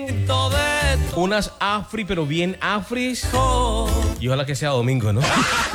Unas afri, pero bien afris. Y ojalá que sea domingo, ¿no?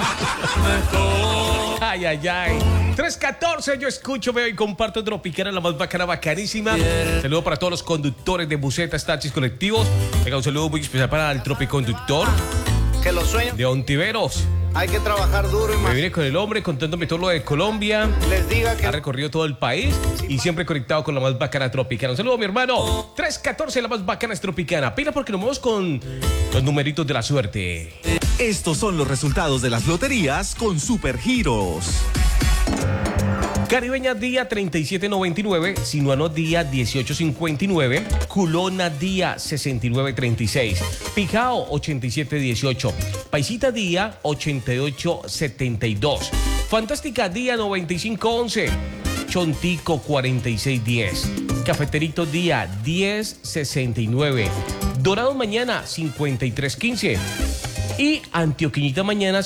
Ay, ay, ay. 3:14, yo escucho, veo y comparto Tropicana, la más bacana, bacanísima. Saludo para todos los conductores de busetas, taxis, colectivos. Venga, un saludo muy especial para el tropiconductor Que los sueños de Ontiveros. hay que trabajar duro y Me más. vine con el hombre contándome todo lo de Colombia. Les diga que Ha recorrido todo el país y siempre conectado con la más bacana Tropicana. Un saludo, mi hermano. 3:14, la más bacana es Tropicana. Pila porque nos vamos con los numeritos de la suerte. Estos son los resultados de las loterías con Supergiros. Caribeña día 3799, Sinuano día 1859, Culona día 6936, Pijao 8718, Paisita día 8872, Fantástica día 9511, Chontico 4610, Cafeterito día 1069, Dorado mañana 5315 y Antioqueñita mañana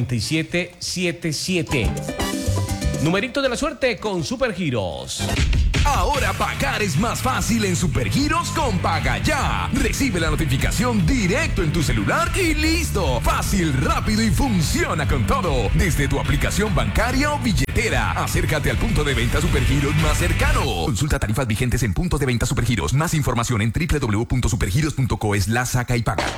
5777. Numerito de la suerte con Supergiros. Ahora pagar es más fácil en Supergiros con Paga Ya. Recibe la notificación directo en tu celular y listo. Fácil, rápido y funciona con todo. Desde tu aplicación bancaria o billetera. Acércate al punto de venta Supergiros más cercano. Consulta tarifas vigentes en puntos de venta Supergiros. Más información en www.supergiros.co/saca y paga.